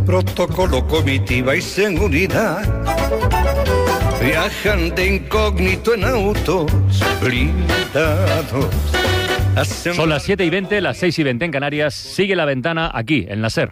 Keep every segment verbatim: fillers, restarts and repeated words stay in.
protocolo, comitiva y seguridad. Viajan de incógnito en autos blindados. Hacen... Son las siete y veinte, las seis y veinte en Canarias. Sigue La Ventana aquí, en la SER.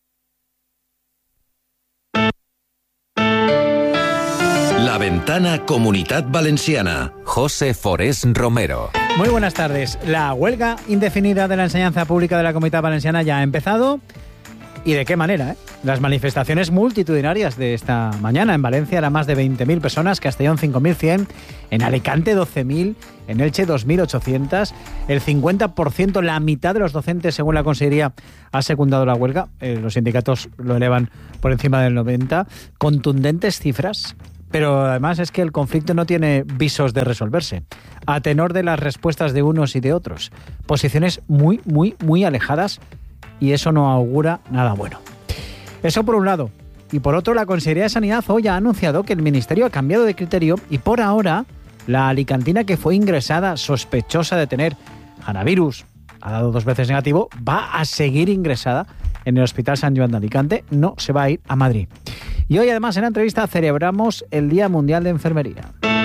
La Ventana Comunitat Valenciana. José Forés Romero. Muy buenas tardes. La huelga indefinida de la enseñanza pública de la Comunitat Valenciana ya ha empezado. ¿Y de qué manera? Eh? Las manifestaciones multitudinarias de esta mañana en Valencia eran más de veinte mil personas, Castellón cinco mil cien, en Alicante doce mil, en Elche dos mil ochocientos. El cincuenta por ciento, la mitad de los docentes, según la Consellería, ha secundado la huelga. Eh, los sindicatos lo elevan por encima del noventa. Contundentes cifras. Pero además es que el conflicto no tiene visos de resolverse, a tenor de las respuestas de unos y de otros. Posiciones muy, muy, muy alejadas, y eso no augura nada bueno. Eso por un lado. Y por otro, la Consellería de Sanidad hoy ha anunciado que el Ministerio ha cambiado de criterio y por ahora la alicantina que fue ingresada sospechosa de tener coronavirus, ha dado dos veces negativo, va a seguir ingresada en el Hospital Sant Joan de Alicante, no se va a ir a Madrid. Y hoy además en la entrevista celebramos el Día Mundial de Enfermería.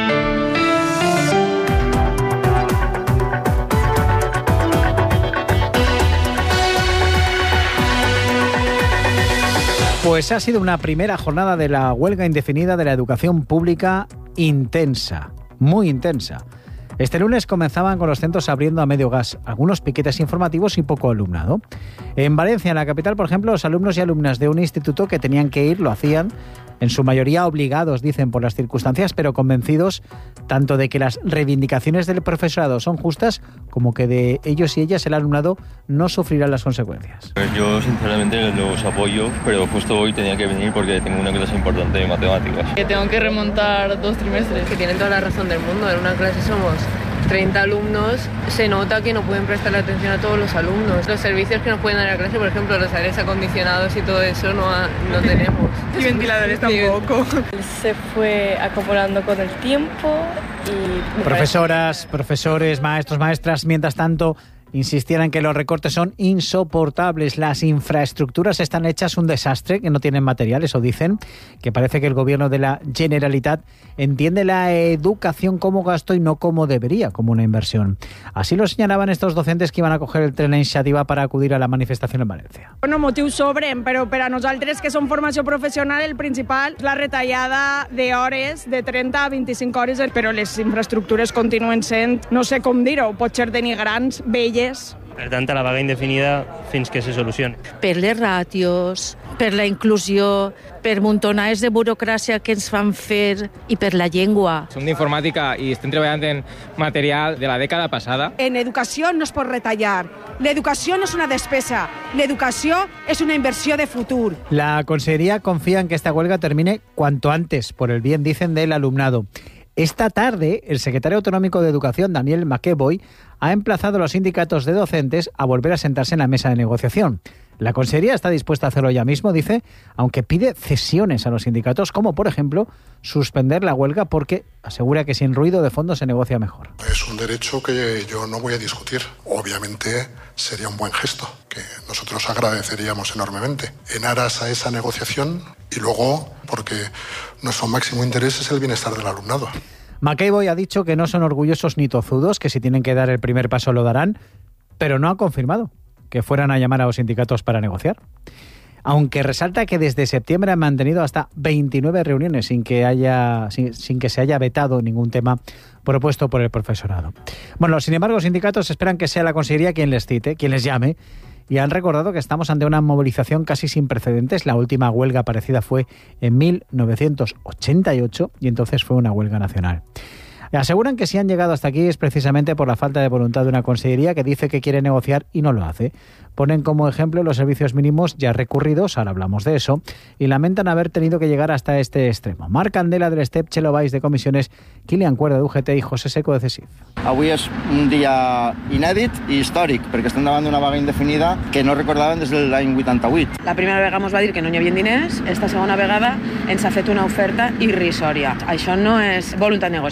Pues ha sido una primera jornada de la huelga indefinida de la educación pública intensa, muy intensa. Este lunes comenzaban con los centros abriendo a medio gas, algunos piquetes informativos y poco alumnado. En Valencia, en la capital, por ejemplo, los alumnos y alumnas de un instituto que tenían que ir lo hacían, en su mayoría obligados, dicen, por las circunstancias, pero convencidos tanto de que las reivindicaciones del profesorado son justas como que de ellos y ellas el alumnado no sufrirá las consecuencias. Yo sinceramente los apoyo, pero justo hoy tenía que venir porque tengo una clase importante de matemáticas. Que tengo que remontar dos trimestres. Que tienen toda la razón del mundo, en una clase somos treinta alumnos, se nota que no pueden prestarle atención a todos los alumnos. Los servicios que nos pueden dar a clase, por ejemplo, los aires acondicionados y todo eso, no, ha, no tenemos. Y ventiladores tampoco. Se fue acoplando con el tiempo y... Profesoras, profesores, maestros, maestras, mientras tanto, insistían en que los recortes son insoportables. Las infraestructuras están hechas un desastre, que no tienen materiales, o dicen, que parece que el gobierno de la Generalitat entiende la educación como gasto y no como debería, como una inversión. Así lo señalaban estos docentes que iban a coger el tren de la iniciativa para acudir a la manifestación en Valencia. Bueno, motius sobren, però per a nosaltres que som formació professional el principal és la retallada d'hores de trenta a vint-i-cinc hores, però les infraestructures continuen sent, no sé com dir-ho, potser denigrants, velles. Per tant, a la vaga indefinida fins que se solucioni. Per les ràtios, per la inclusió, per muntonades de burocràcia que ens fan fer i per la llengua. Som d'informàtica i estem treballant en material de la dècada passada. En educació no es pot retallar. L'educació no és una despesa. L'educació és una inversión de futur. La Consellería confía en que esta huelga termine cuanto antes, por el bien, dicen, del alumnado. Esta tarde, el secretario autonómico de Educación, Daniel McEvoy, ha emplazado a los sindicatos de docentes a volver a sentarse en la mesa de negociación. La Consellería está dispuesta a hacerlo ya mismo, dice, aunque pide cesiones a los sindicatos, como por ejemplo suspender la huelga, porque asegura que sin ruido de fondo se negocia mejor. Es un derecho que yo no voy a discutir. Obviamente sería un buen gesto, que nosotros agradeceríamos enormemente, en aras a esa negociación y luego porque nuestro máximo interés es el bienestar del alumnado. McEvoy ha dicho que no son orgullosos ni tozudos, que si tienen que dar el primer paso lo darán, pero no ha confirmado que fueran a llamar a los sindicatos para negociar. Aunque resalta que desde septiembre han mantenido hasta veintinueve reuniones sin que haya sin, sin que se haya vetado ningún tema propuesto por el profesorado. Bueno, sin embargo, los sindicatos esperan que sea la Consellería quien les cite, quien les llame, y han recordado que estamos ante una movilización casi sin precedentes. La última huelga parecida fue en mil novecientos ochenta y ocho y entonces fue una huelga nacional. Aseguran que si han llegado hasta aquí es precisamente por la falta de voluntad de una consellería que dice que quiere negociar y no lo hace. Ponen como ejemplo los servicios mínimos ya recurridos, ahora hablamos de eso, y lamentan haber tenido que llegar hasta este extremo. Marc Candela del STEP, Txelo Valls de Comisiones, Kilian Cuerda de U G T i José Seco de C E S I F. Avui és un dia inèdit i històric, perquè estem davant d'una vaga indefinida que no recordaven des de l'any vuitanta-vuit. La primera vegada ens va dir que no hi havia diners, esta segona vegada ens ha fet una oferta irrisòria. Això no és voluntat negociadora.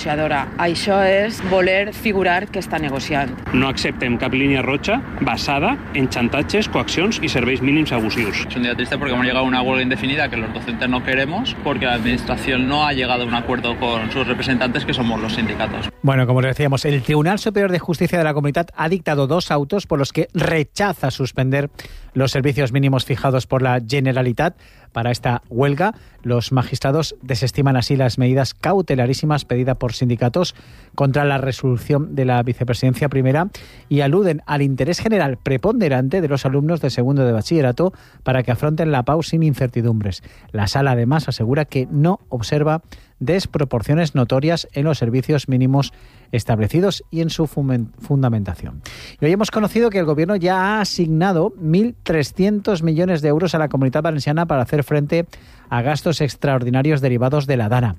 Ara, això és voler figurar que està negociant. No acceptem cap línia roja basada en xantatges, coaccions y serveis mínimos abusivos. Es un día triste porque hemos llegado a una huelga indefinida que los docentes no queremos porque la administración no ha llegado a un acuerdo con sus representantes, que somos los sindicatos. Bueno, como les decíamos, el Tribunal Superior de Justicia de la Comunitat ha dictado dos autos por los que rechaza suspender los servicios mínimos fijados por la Generalitat para esta huelga. Los magistrados desestiman así las medidas cautelarísimas pedidas por sindicatos contra la resolución de la vicepresidencia primera y aluden al interés general preponderante de los alumnos de segundo de bachillerato para que afronten la P A U sin incertidumbres. La sala además asegura que no observa desproporciones notorias en los servicios mínimos establecidos y en su fundamentación. Y hoy hemos conocido que el Gobierno ya ha asignado mil trescientos millones de euros a la Comunitat Valenciana para hacer frente a gastos extraordinarios derivados de la DANA.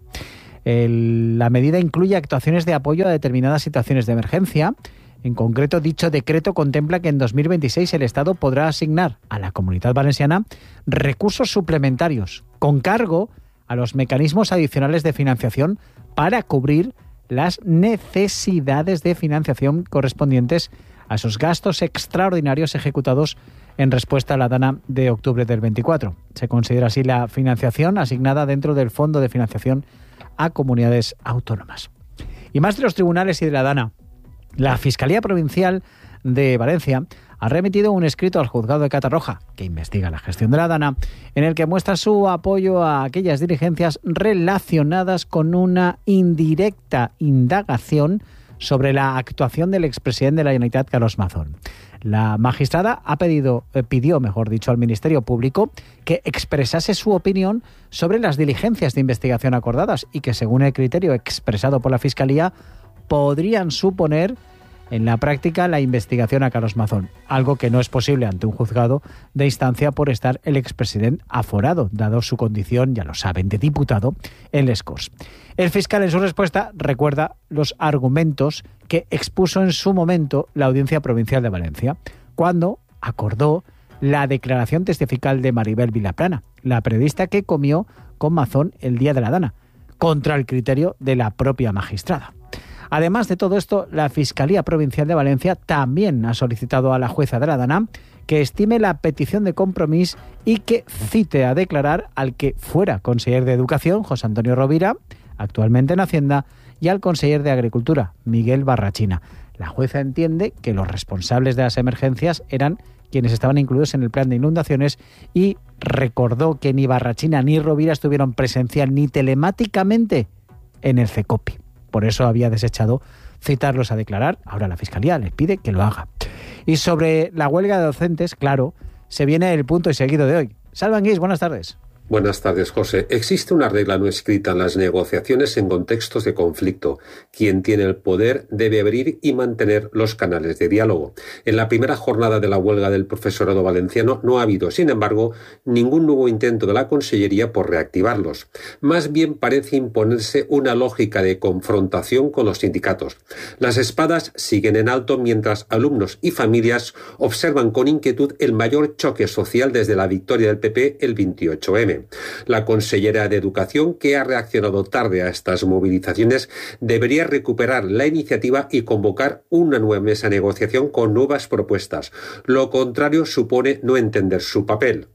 El, la medida incluye actuaciones de apoyo a determinadas situaciones de emergencia. En concreto, dicho decreto contempla que en dos mil veintiséis el Estado podrá asignar a la Comunitat Valenciana recursos suplementarios con cargo a los mecanismos adicionales de financiación para cubrir las necesidades de financiación correspondientes a esos gastos extraordinarios ejecutados en respuesta a la DANA de octubre del veinticuatro. Se considera así la financiación asignada dentro del Fondo de Financiación a Comunidades Autónomas. Y más de los tribunales y de la DANA, la Fiscalía Provincial de Valencia ha remitido un escrito al Juzgado de Catarroja, que investiga la gestión de la DANA, en el que muestra su apoyo a aquellas diligencias relacionadas con una indirecta indagación sobre la actuación del expresidente de la Generalitat, Carlos Mazón. La magistrada ha pedido, eh, pidió, mejor dicho, al Ministerio Público que expresase su opinión sobre las diligencias de investigación acordadas y que, según el criterio expresado por la Fiscalía, podrían suponer en la práctica la investigación a Carlos Mazón, algo que no es posible ante un juzgado de instancia por estar el expresidente aforado, dado su condición, ya lo saben, de diputado en les Corts. El fiscal en su respuesta recuerda los argumentos que expuso en su momento la Audiencia Provincial de Valencia, cuando acordó la declaración testifical de Maribel Vilaplana, la periodista que comió con Mazón el día de la DANA, contra el criterio de la propia magistrada. Además de todo esto, la Fiscalía Provincial de Valencia también ha solicitado a la jueza de la DANA que estime la petición de compromiso y que cite a declarar al que fuera conseller de Educación, José Antonio Rovira, actualmente en Hacienda, y al conseller de Agricultura, Miguel Barrachina. La jueza entiende que los responsables de las emergencias eran quienes estaban incluidos en el plan de inundaciones y recordó que ni Barrachina ni Rovira estuvieron presencial ni telemáticamente en el CECOPI. Por eso había desechado citarlos a declarar. Ahora la Fiscalía les pide que lo haga. Y sobre la huelga de docentes, claro, se viene el punto y seguido de hoy. Salva Anguís, buenas tardes. Buenas tardes, José. Existe una regla no escrita en las negociaciones en contextos de conflicto. Quien tiene el poder debe abrir y mantener los canales de diálogo. En la primera jornada de la huelga del profesorado valenciano no ha habido, sin embargo, ningún nuevo intento de la Consellería por reactivarlos. Más bien parece imponerse una lógica de confrontación con los sindicatos. Las espadas siguen en alto mientras alumnos y familias observan con inquietud el mayor choque social desde la victoria del P P el veintiocho eme. La consellera de Educación, que ha reaccionado tarde a estas movilizaciones, debería recuperar la iniciativa y convocar una nueva mesa de negociación con nuevas propuestas. Lo contrario supone no entender su papel.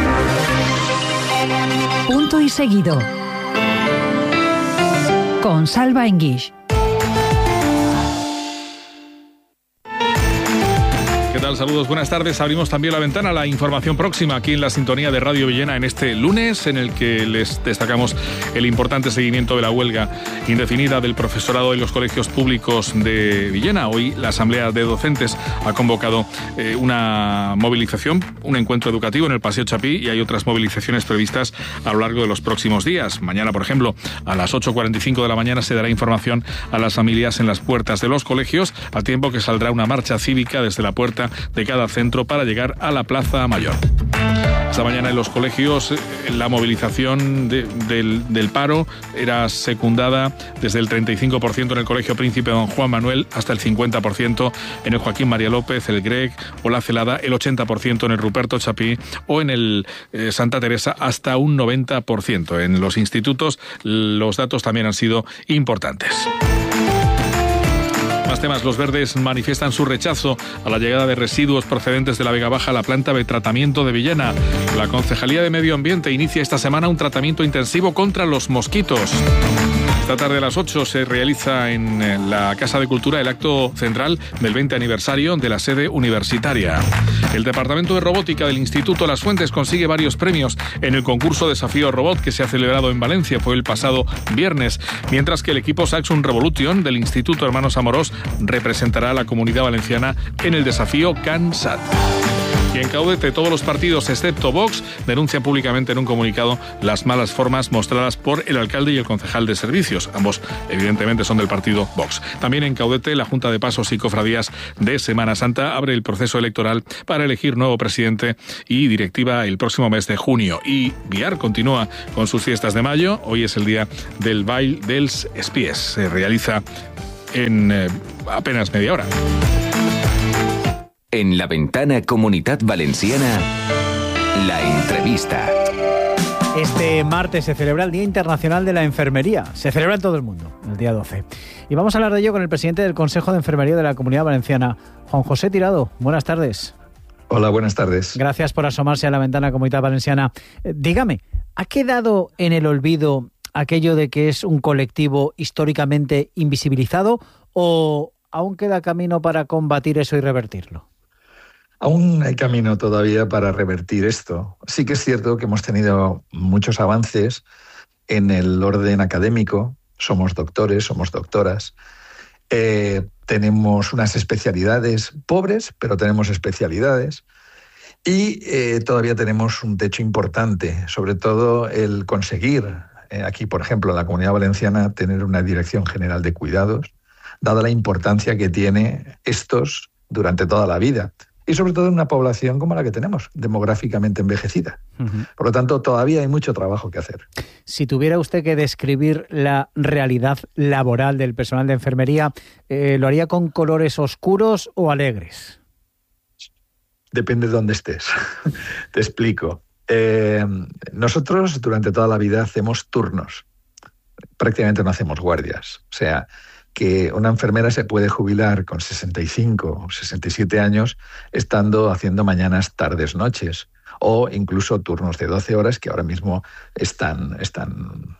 Punto y seguido. Con Salva Anguís. ¿Qué tal? Saludos, buenas tardes. Abrimos también la ventana a la información próxima aquí en la sintonía de Radio Villena en este lunes, en el que les destacamos el importante seguimiento de la huelga indefinida del profesorado de los colegios públicos de Villena. Hoy la Asamblea de Docentes ha convocado eh, una movilización, un encuentro educativo en el Paseo Chapí, y hay otras movilizaciones previstas a lo largo de los próximos días. Mañana, por ejemplo, a las ocho cuarenta y cinco de la mañana se dará información a las familias en las puertas de los colegios, al tiempo que saldrá una marcha cívica desde la puerta de cada centro para llegar a la Plaza Mayor. Esta mañana en los colegios la movilización de, del, del paro era secundada desde el treinta y cinco por ciento en el Colegio Príncipe Don Juan Manuel hasta el cincuenta por ciento en el Joaquín María López, el Greg o la Celada, el ochenta por ciento en el Ruperto Chapí o en el eh, Santa Teresa hasta un noventa por ciento. En los institutos los datos también han sido importantes. Más temas. Los verdes manifiestan su rechazo a la llegada de residuos procedentes de la Vega Baja a la planta de tratamiento de Villena. La Concejalía de Medio Ambiente inicia esta semana un tratamiento intensivo contra los mosquitos. Esta tarde a las ocho se realiza en la Casa de Cultura el acto central del veinte aniversario de la sede universitaria. El Departamento de Robótica del Instituto Las Fuentes consigue varios premios en el concurso Desafío Robot que se ha celebrado en Valencia, fue el pasado viernes, mientras que el equipo Saxum Revolution del Instituto Hermanos Amorós representará a la Comunidad Valenciana en el desafío CanSat. Y en Caudete, todos los partidos, excepto Vox, denuncian públicamente en un comunicado las malas formas mostradas por el alcalde y el concejal de servicios. Ambos, evidentemente, son del partido Vox. También en Caudete, la Junta de Pasos y Cofradías de Semana Santa abre el proceso electoral para elegir nuevo presidente y directiva el próximo mes de junio. Y Biar continúa con sus fiestas de mayo. Hoy es el día del Baile dels Espies. Se realiza en eh, apenas media hora. En La Ventana Comunitat Valenciana, la entrevista. Este martes se celebra el Día Internacional de la Enfermería. Se celebra en todo el mundo, el día doce. Y vamos a hablar de ello con el presidente del Consejo de Enfermería de la Comunidad Valenciana, Juan José Tirado. Buenas tardes. Hola, buenas tardes. Gracias por asomarse a La Ventana Comunitat Valenciana. Eh, dígame, ¿ha quedado en el olvido aquello de que es un colectivo históricamente invisibilizado o aún queda camino para combatir eso y revertirlo? Aún hay camino todavía para revertir esto. Sí que es cierto que hemos tenido muchos avances en el orden académico. Somos doctores, somos doctoras. Eh, tenemos unas especialidades pobres, pero tenemos especialidades. Y eh, todavía tenemos un techo importante, sobre todo el conseguir, eh, aquí por ejemplo en la Comunidad Valenciana, tener una Dirección General de Cuidados, dada la importancia que tiene estos durante toda la vida. Y sobre todo en una población como la que tenemos, demográficamente envejecida. Uh-huh. Por lo tanto, todavía hay mucho trabajo que hacer. Si tuviera usted que describir la realidad laboral del personal de enfermería, eh, ¿lo haría con colores oscuros o alegres? Depende de dónde estés. Te explico. Eh, nosotros durante toda la vida hacemos turnos. Prácticamente no hacemos guardias. O sea, que una enfermera se puede jubilar con sesenta y cinco o sesenta y siete años estando haciendo mañanas, tardes, noches, o incluso turnos de doce horas que ahora mismo están, están,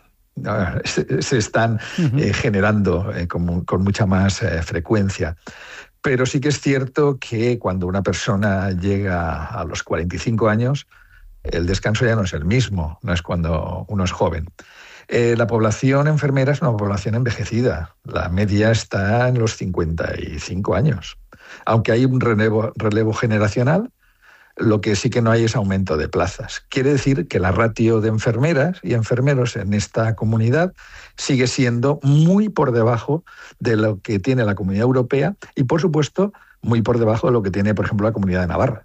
se, se están uh-huh. eh, generando eh, con, con mucha más eh, frecuencia. Pero sí que es cierto que cuando una persona llega a los cuarenta y cinco años, el descanso ya no es el mismo, no es cuando uno es joven. Eh, la población enfermera es una población envejecida. La media está en los cincuenta y cinco años. Aunque hay un relevo, relevo generacional, lo que sí que no hay es aumento de plazas. Quiere decir que la ratio de enfermeras y enfermeros en esta comunidad sigue siendo muy por debajo de lo que tiene la Comunidad Europea y, por supuesto, muy por debajo de lo que tiene, por ejemplo, la Comunidad de Navarra.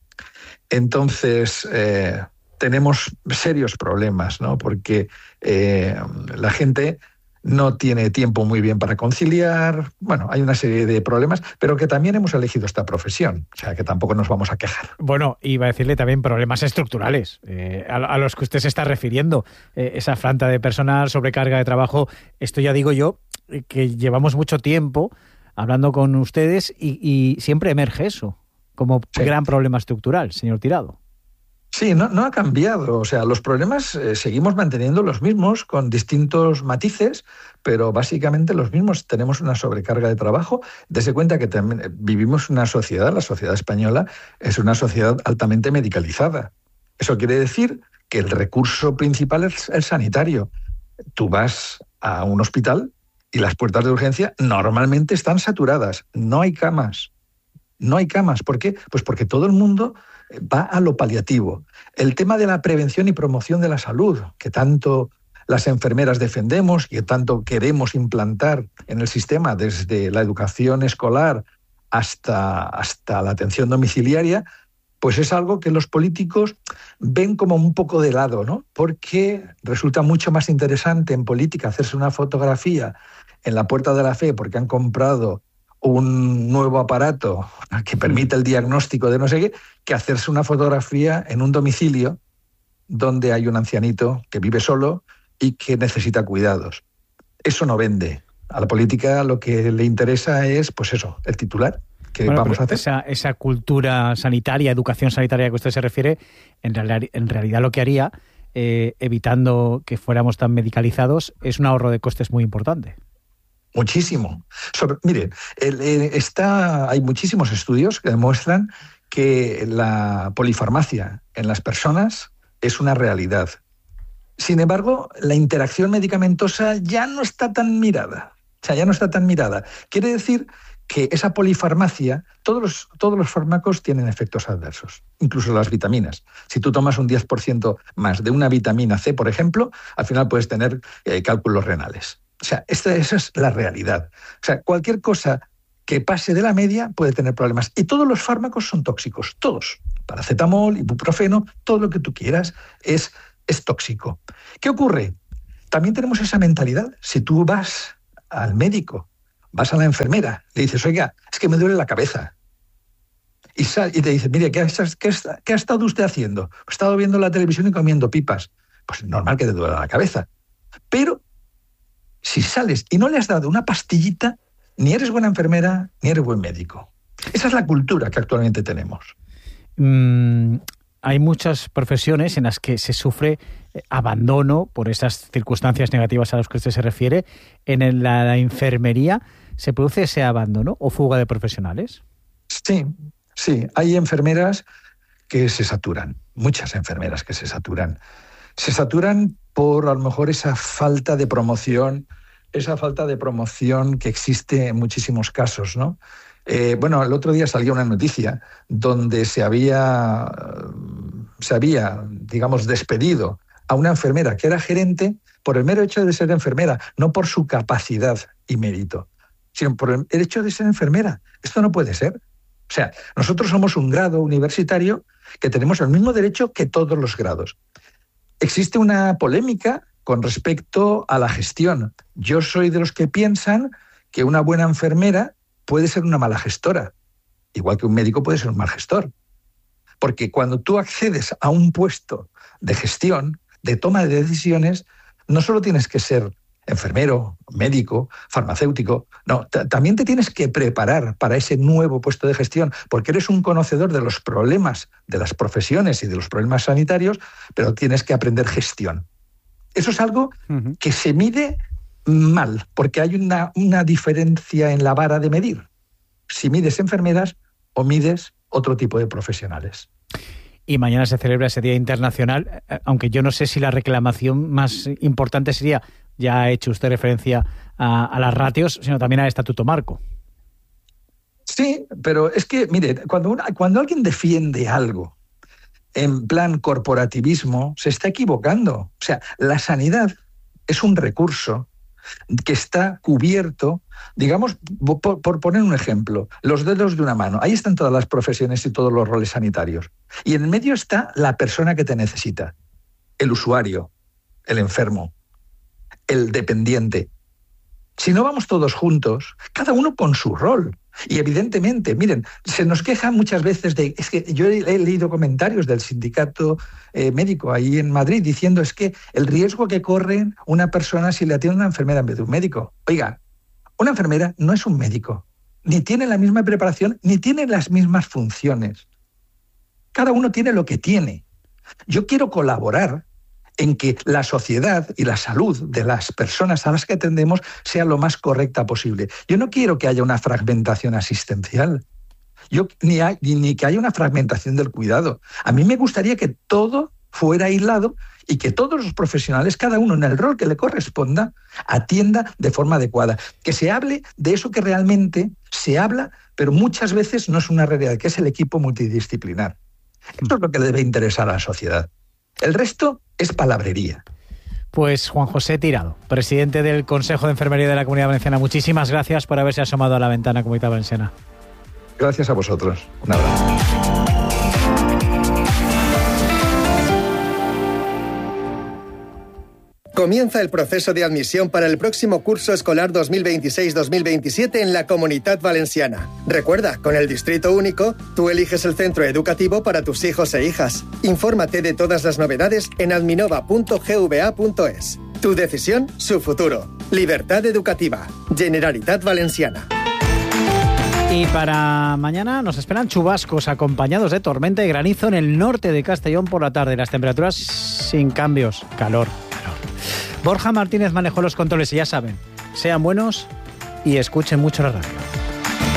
Entonces, eh, tenemos serios problemas, ¿no? Porque eh, la gente no tiene tiempo muy bien para conciliar. Bueno, hay una serie de problemas, pero que también hemos elegido esta profesión. O sea, que tampoco nos vamos a quejar. Bueno, iba a decirle también problemas estructurales eh, a, a los que usted se está refiriendo. Eh, esa falta de personal, sobrecarga de trabajo. Esto ya digo yo, que llevamos mucho tiempo hablando con ustedes y, y siempre emerge eso como sí. gran problema estructural, señor Tirado. Sí, no, no ha cambiado. O sea, los problemas eh, seguimos manteniendo los mismos, con distintos matices, pero básicamente los mismos. Tenemos una sobrecarga de trabajo. Dese cuenta que también vivimos una sociedad, la sociedad española es una sociedad altamente medicalizada. Eso quiere decir que el recurso principal es el sanitario. Tú vas a un hospital y las puertas de urgencia normalmente están saturadas. No hay camas. No hay camas. ¿Por qué? Pues porque todo el mundo va a lo paliativo. El tema de la prevención y promoción de la salud, que tanto las enfermeras defendemos y que tanto queremos implantar en el sistema, desde la educación escolar hasta, hasta la atención domiciliaria, pues es algo que los políticos ven como un poco de lado, ¿no? Porque resulta mucho más interesante en política hacerse una fotografía en la Puerta de la Fe porque han comprado un nuevo aparato que permite el diagnóstico de no sé qué, que hacerse una fotografía en un domicilio donde hay un ancianito que vive solo y que necesita cuidados. Eso no vende. A la política lo que le interesa es, pues eso, el titular. ¿Qué bueno, vamos a hacer? Esa, esa cultura sanitaria, educación sanitaria que usted se refiere, en, real, en realidad lo que haría, eh, evitando que fuéramos tan medicalizados, es un ahorro de costes muy importante. Muchísimo. Sobre, mire, el, el, está, hay muchísimos estudios que demuestran que la polifarmacia en las personas es una realidad. Sin embargo, la interacción medicamentosa ya no está tan mirada. O sea, ya no está tan mirada. Quiere decir que esa polifarmacia, todos los, todos los fármacos tienen efectos adversos, incluso las vitaminas. Si tú tomas un diez por ciento más de una vitamina C, por ejemplo, al final puedes tener eh, cálculos renales. O sea, esta, esa es la realidad. O sea, cualquier cosa que pase de la media puede tener problemas. Y todos los fármacos son tóxicos, todos. Paracetamol, ibuprofeno, todo lo que tú quieras es, es tóxico. ¿Qué ocurre? También tenemos esa mentalidad. Si tú vas al médico, vas a la enfermera, le dices, oiga, es que me duele la cabeza. Y, sal, y te dice, mire, ¿qué ha, qué, ¿qué ha estado usted haciendo? He estado viendo la televisión y comiendo pipas. Pues normal que te duele la cabeza. Pero si sales y no le has dado una pastillita, ni eres buena enfermera, ni eres buen médico. Esa es la cultura que actualmente tenemos. Mm, hay muchas profesiones en las que se sufre abandono por esas circunstancias negativas a las que usted se refiere. En la, la enfermería, ¿se produce ese abandono o fuga de profesionales? Sí, sí. Hay enfermeras que se saturan, muchas enfermeras que se saturan. Se saturan por a lo mejor esa falta de promoción, esa falta de promoción que existe en muchísimos casos, ¿no? Eh, bueno, el otro día salió una noticia donde se había, se había, digamos, despedido a una enfermera que era gerente por el mero hecho de ser enfermera, no por su capacidad y mérito, sino por el hecho de ser enfermera. Esto no puede ser. O sea, nosotros somos un grado universitario que tenemos el mismo derecho que todos los grados. Existe una polémica con respecto a la gestión. Yo soy de los que piensan que una buena enfermera puede ser una mala gestora, igual que un médico puede ser un mal gestor. Porque cuando tú accedes a un puesto de gestión, de toma de decisiones, no solo tienes que ser enfermero, médico, farmacéutico, no, t- también te tienes que preparar para ese nuevo puesto de gestión, porque eres un conocedor de los problemas de las profesiones y de los problemas sanitarios, pero tienes que aprender gestión. Eso es algo uh-huh. que se mide mal, porque hay una, una diferencia en la vara de medir. Si mides enfermeras o mides otro tipo de profesionales. Y mañana se celebra ese Día Internacional, aunque yo no sé si la reclamación más importante sería, ya ha hecho usted referencia a, a las ratios, sino también al Estatuto Marco. Sí, pero es que, mire, cuando, una, cuando alguien defiende algo en plan corporativismo, se está equivocando. O sea, la sanidad es un recurso que está cubierto, digamos, por, por poner un ejemplo, los dedos de una mano. Ahí están todas las profesiones y todos los roles sanitarios. Y en el medio está la persona que te necesita, el usuario, el enfermo, el dependiente. Si no vamos todos juntos, cada uno con su rol. Y evidentemente, miren, se nos queja muchas veces de... Es que yo he, he leído comentarios del sindicato eh, médico ahí en Madrid diciendo es que el riesgo que corre una persona si le atiende una enfermera en vez de un médico. Oiga, una enfermera no es un médico. Ni tiene la misma preparación, ni tiene las mismas funciones. Cada uno tiene lo que tiene. Yo quiero colaborar en que la sociedad y la salud de las personas a las que atendemos sea lo más correcta posible. Yo no quiero que haya una fragmentación asistencial, Yo, ni, hay, ni que haya una fragmentación del cuidado. A mí me gustaría que todo fuera aislado y que todos los profesionales, cada uno en el rol que le corresponda, atienda de forma adecuada. Que se hable de eso que realmente se habla, pero muchas veces no es una realidad, que es el equipo multidisciplinar. Esto es lo que le debe interesar a la sociedad. El resto es palabrería. Pues Juan José Tirado, presidente del Consejo de Enfermería de la Comunidad Valenciana, muchísimas gracias por haberse asomado a la ventana Comunidad Valenciana. Gracias a vosotros. Un abrazo. Comienza el proceso de admisión para el próximo curso escolar dos mil veintiséis dos mil veintisiete en la Comunitat Valenciana. Recuerda, con el Distrito Único, tú eliges el centro educativo para tus hijos e hijas. Infórmate de todas las novedades en adminova punto g v a punto es. Tu decisión, su futuro. Libertad educativa. Generalitat Valenciana. Y para mañana nos esperan chubascos acompañados de tormenta y granizo en el norte de Castellón por la tarde. Las temperaturas sin cambios. Calor, calor. Borja Martínez manejó los controles y ya saben, sean buenos y escuchen mucho la radio.